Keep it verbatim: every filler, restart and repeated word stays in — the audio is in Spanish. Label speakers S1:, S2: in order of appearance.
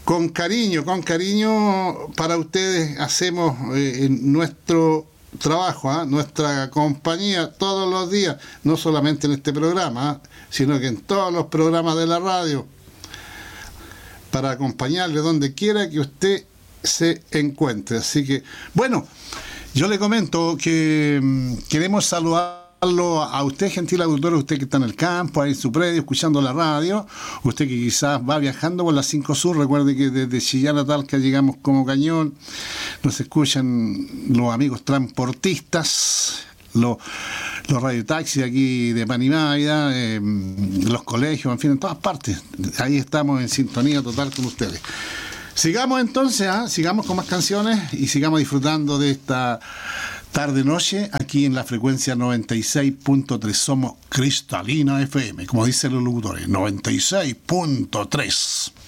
S1: con cariño, con cariño para ustedes hacemos eh, nuestro trabajo, ¿eh? nuestra compañía todos los días, no solamente en este programa, ¿eh? sino que en todos los programas de la radio, para acompañarle donde quiera que usted se encuentre. Así que, bueno, yo le comento que mmm, queremos saludarlo a usted, gentil auditor, usted que está en el campo, ahí en su predio, escuchando la radio, usted que quizás va viajando por la cinco Sur, recuerde que desde Chillán a Talca llegamos como cañón, nos escuchan los amigos transportistas, los, los radiotaxis aquí de Panimaida, eh, los colegios, en fin, en todas partes. Ahí estamos en sintonía total con ustedes. Sigamos entonces, ¿eh? sigamos con más canciones y sigamos disfrutando de esta tarde-noche aquí en la frecuencia noventa y seis punto tres. Somos Cristalina F M, como dicen los locutores, noventa y seis punto tres.